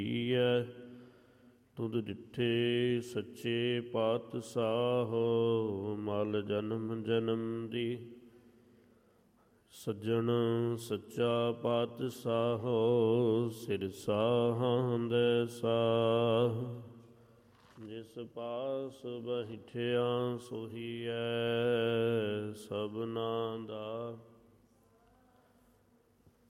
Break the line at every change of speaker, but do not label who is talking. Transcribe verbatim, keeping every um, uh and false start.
ਹੈ ਤੁਧ ਡਿਠੇ ਸੱਚੇ ਪਾਤਸ਼ਾਹ, ਮਲ ਜਨਮ ਜਨਮ ਦੀ। ਸੱਜਣ ਸੱਚਾ ਪਾਤਸ਼ਾਹ, ਸਿਰ ਸਾਹਾਂ ਦੇ ਸਾਹ। ਜਿਸ ਪਾਸ ਬੈਠਿਆ ਸੋਹੀਐ ਸਭਨਾ ਦਾ।